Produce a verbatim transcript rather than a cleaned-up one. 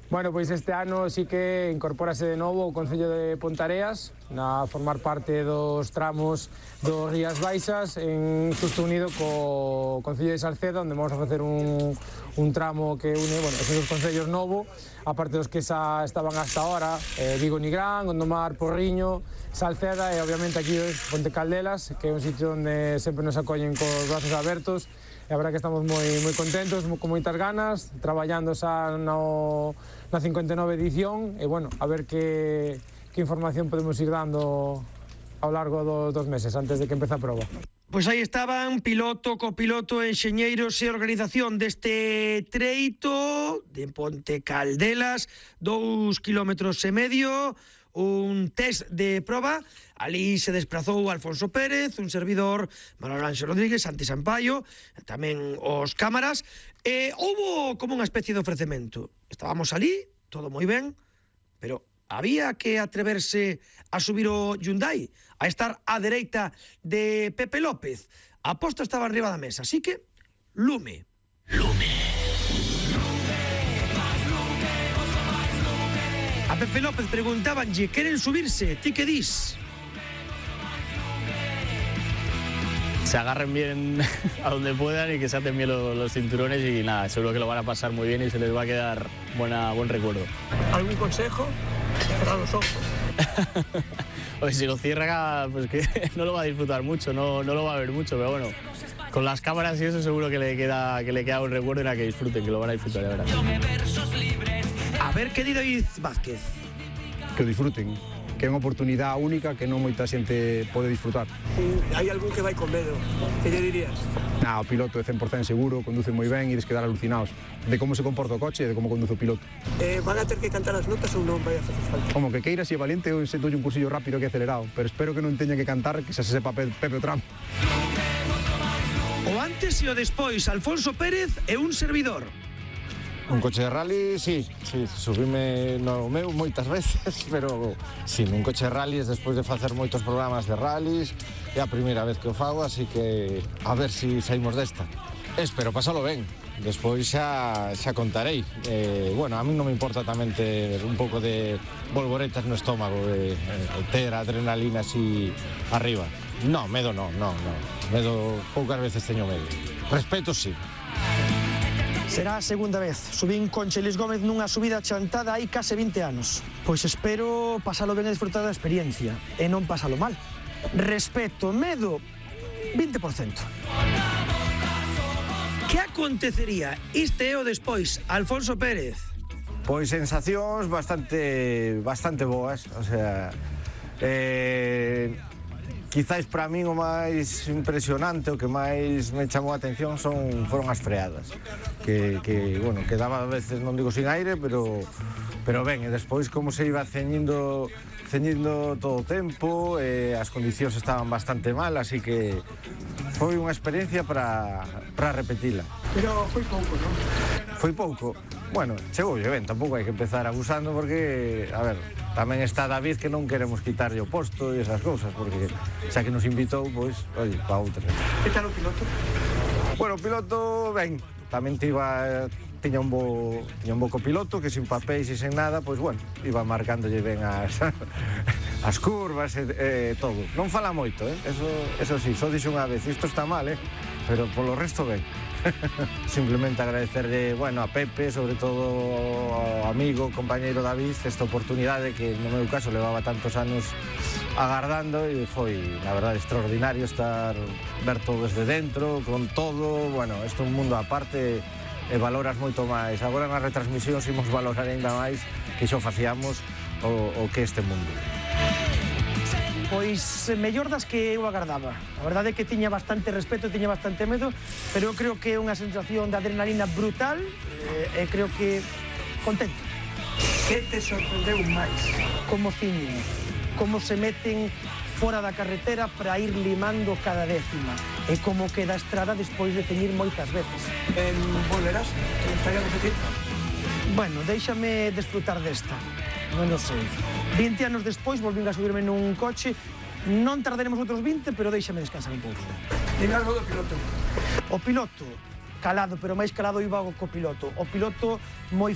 Bueno, pois este ano sí que incorpórase de novo o Concello de Pontareas a formar parte dos tramos dos Rías Baixas en xusto unido co Concello de Salceda, onde vamos a facer un, un tramo que une, bueno, esos dos concellos novo, aparte dos que xa estaban hasta ahora, eh, Vigo Nigrán, Gondomar, Porriño, Salceda e obviamente aquí Ponte Caldelas, que é un sitio onde sempre nos acollen cos brazos abertos. E a verdad que estamos moi, moi contentos, con moitas ganas, traballando xa no, na cincuenta e nove edición e, bueno, a ver que, que información podemos ir dando ao largo dos, dos meses, antes de que empece a proba. Pois aí estaban piloto, copiloto, enxeñeiros e organización deste treito de Ponte Caldelas, dous kilómetros e medio, un test de proba. Ali se desplazou Alfonso Pérez, un servidor, Manuel Ángel Rodríguez, Santi Sampaio, tamén os cámaras, e houbo como unha especie de ofrecemento. Estábamos ali, todo moi ben, pero había que atreverse a subir o Hyundai, a estar á dereita de Pepe López. A aposta estaba arriba da mesa, así que lume. Lume. A Pepe López preguntábanlle, queren subirse, ti que dis? Se agarren bien a donde puedan y que se aten bien los, los cinturones y nada, seguro que lo van a pasar muy bien y se les va a quedar buena, buen recuerdo. ¿Algún consejo? Cerrar los ojos. Oye, si lo cierra, pues que no lo va a disfrutar mucho, no, no lo va a ver mucho, pero bueno, con las cámaras y eso seguro que le queda, que le queda un recuerdo y la que disfruten, que lo van a disfrutar, de verdad. A ver, que di David Vázquez. Que o disfruten, que é unha oportunidade única que non moita xente pode disfrutar. Hai algún que vai con medo, que lle dirías? Na, o piloto é cen por cen seguro, conduce moi ben e des quedar alucinados de como se comporta o coche e de como conduce o piloto. Eh, van a ter que cantar as notas ou non vai a facer falta? Como que queira, se é valiente, eu sento un cursillo rápido que é acelerado, pero espero que non teña que cantar, que xa se sepa Pepe o tramo. O antes e o despois, Alfonso Pérez e un servidor. Un coche de rally, sí, sí, subime no meu moitas veces, pero sí, un coche de rally despois de facer moitos programas de rallies, é a primeira vez que o fago, así que a ver se si saímos desta. Espero pasalo ben, despois xa, xa contarei. Eh, bueno, a mí non me importa tamén ter un pouco de bolboretas no estómago, de, de ter adrenalina así arriba. No, medo non, non, non, medo poucas veces teño medo. Respeto sí. Será a segunda vez. Subín con Chelis Gómez nunha subida chantada hai case vinte anos. Pois espero pasalo ben e disfrutar da experiencia e non pasalo mal. Respeto, medo, vinte por cento. Que acontecería? Este é o despois, Alfonso Pérez. Pois sensacións bastante bastante boas, o sea, eh quizais para min o máis impresionante, o que máis me chamou a atención son foron as freadas, que, que bueno, quedaba a veces, non digo sin aire, pero pero ben, e despois como se iba ceñindo ceñindo todo o tempo, e as condicións estaban bastante mal, así que foi unha experiencia para para repetila. Pero foi pouco, non? Foi pouco. Bueno, chegoulle ben, tampouco hai que empezar abusando porque, a ver, tamén está David que non queremos quitarlle o posto e esas cousas, porque xa que nos invitou, pois, oi, pa outra. Que tal o piloto? Bueno, o piloto, ben, tamén tiba, tiña un bo, tiña un bo copiloto que sin papéis e sin nada, pois, bueno, iba marcándolle ben as, as curvas e, e todo. Non fala moito, eh? Eso, eso sí, só dixo unha vez, isto está mal, eh? Pero polo resto ben. Simplemente agradecerle, bueno, a Pepe, sobre todo ao amigo, compañeiro David, esta oportunidade que no meu caso levaba tantos anos agardando e foi, na verdade, extraordinario estar, ver todo desde dentro, con todo, bueno, isto é un mundo aparte e valoras moito máis. Agora nas retransmisións imos valorar ainda máis que xo facíamos o, o que este mundo. Pois mellor das que eu agardaba. A verdade é que tiña bastante respeto, tiña bastante medo, pero eu creo que é unha sensación de adrenalina brutal e, e creo que contento. Que te sorprendeu máis? Como ciñen, como se meten fora da carretera para ir limando cada décima e como queda a estrada despois de ceñir moitas veces. Eh, volverás? Te gustaría repetir? Bueno, déixame desfrutar desta. Non o sei. vinte anos despois volvín a subirme nun coche. Non tardaremos outros vinte, pero déixame descansar un pouco. Dime algo do piloto. O piloto, calado, pero máis calado iba o copiloto. O piloto moi